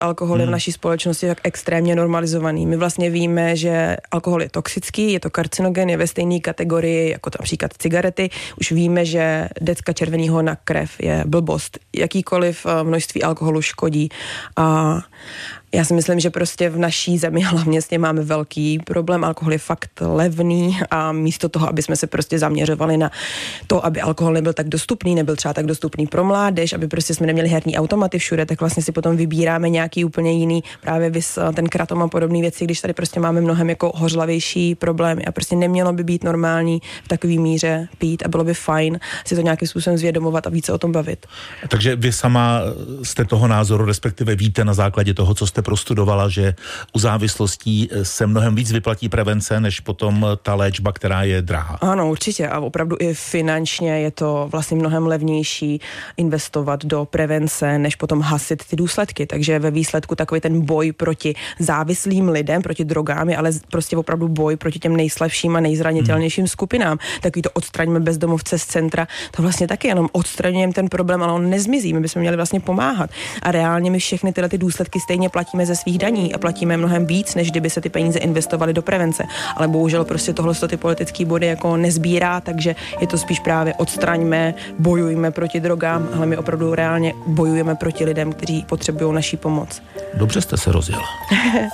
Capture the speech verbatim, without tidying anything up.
alkohol je v naší společnosti tak extrémně normalizovaný. My vlastně víme, že alkohol je toxický, je to karcinogen, je ve stejné kategorii jako například cigarety. Už víme, že decka červeného na krev je blbost. Jakýkoliv množství alkoholu škodí. A já si myslím, že prostě v naší zemi hlavně s tím máme velký problém. Alkohol je fakt levný a místo toho, aby jsme se prostě zaměřovali na to, aby alkohol nebyl tak dostupný, nebyl třeba tak dostupný pro mládež, aby prostě jsme neměli herní automaty všude, tak vlastně si potom vybíráme nějaký úplně jiný, právě vys, ten kratom a podobné věci, když tady prostě máme mnohem jako hořlavější problémy a prostě nemělo by být normální v takové míře pít a bylo by fajn si to nějakým způsobem zvědomovat a více o tom bavit. Takže vy sama jste toho názoru, respektive víte na základě toho, co jste prostudovala, že u závislostí se mnohem víc vyplatí prevence, než potom ta léčba, která je drahá. Ano, určitě a opravdu i finančně je to vlastně mnohem levnější investovat do prevence, než potom hasit ty důsledky. Takže ve výsledku takový ten boj proti závislým lidem, proti drogám, je ale prostě opravdu boj proti těm nejslabším a nejzranitelnějším hmm. skupinám. Takový to odstraňme bezdomovce z centra, to vlastně taky jenom odstraňujeme ten problém, ale on nezmizí. My bychom měli vlastně pomáhat. A reálně my všechny tyhle ty důsledky stejně platíme ze svých daní a platíme mnohem víc, než kdyby se ty peníze investovaly do prevence. Ale bohužel prostě tohle ty politické body jako nezbírá, takže je to spíš právě odstraňme, bojujme proti drogám, ale my opravdu reálně bojujeme proti lidem, kteří potřebují naší pomoc. Dobře jste se rozjela.